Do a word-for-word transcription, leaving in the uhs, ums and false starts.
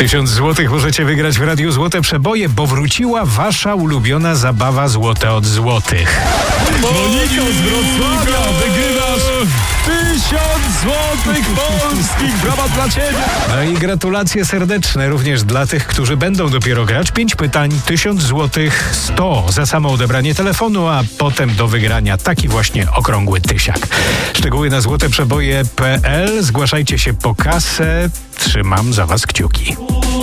Tysiąc złotych możecie wygrać w Radiu Złote Przeboje, bo wróciła wasza ulubiona zabawa Złote od Złotych. Monika z Wrocławia, wygrywasz tysiąc złotych polskich. Brawa dla ciebie. No i gratulacje serdeczne również dla tych, którzy będą dopiero grać. Pięć pytań, tysiąc złotych, sto za samo odebranie telefonu, a potem do wygrania taki właśnie okrągły tysiak. Szczegóły na złoteprzeboje kropka p l. Zgłaszajcie się po kasę. Trzymam za was kciuki.